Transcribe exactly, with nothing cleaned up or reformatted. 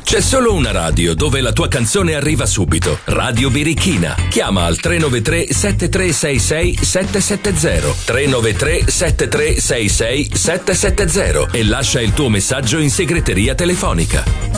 C'è solo una radio dove la tua canzone arriva subito. Radio Birichina. Chiama al tre nove tre sette tre sei sei sette sette zero tre nove tre sette tre sei sei sette sette zero e lascia il tuo messaggio in segreteria telefonica.